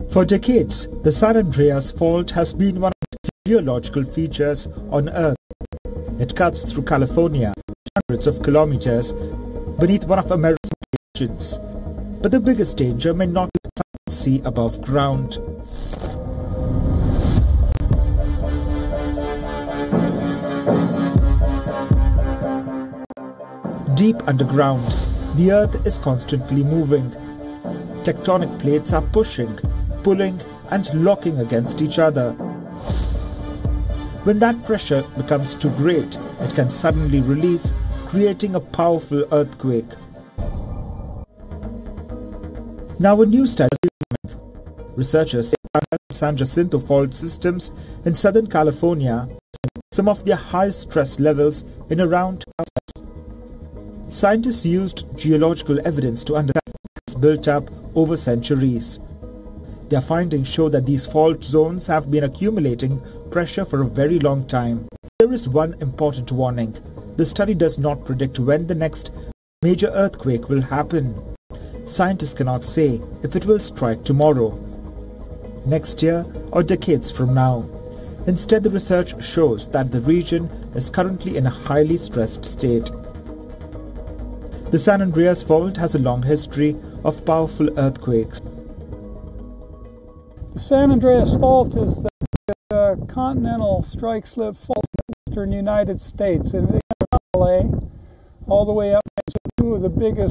For decades, the San Andreas Fault has been one of the geological features on Earth. It cuts through California, hundreds of kilometers, beneath one of America's oceans. But the biggest danger may not be the sea above ground. Deep underground, the Earth is constantly moving. Tectonic plates are pushing, pulling, and locking against each other. When that pressure becomes too great, it can suddenly release, creating a powerful earthquake. Now, a new study is coming. Researchers at San Jacinto fault systems in Southern California some of their highest stress levels in around 2000. Scientists used geological evidence to understand what's built up over centuries. Their findings show that these fault zones have been accumulating pressure for a very long time. There is one important warning. The study does not predict when the next major earthquake will happen. Scientists cannot say if it will strike tomorrow, next year, or decades from now. Instead, the research shows that the region is currently in a highly stressed state. The San Andreas Fault has a long history of powerful earthquakes. The San Andreas Fault is the continental strike-slip fault in the western United States. And it LA all the way up to two of the biggest